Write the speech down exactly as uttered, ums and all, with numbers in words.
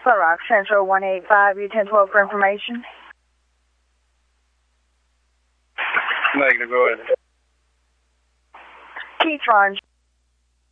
Flat Rock Central one eight five, U ten twelve for information. Negative, go ahead. Keith Ron.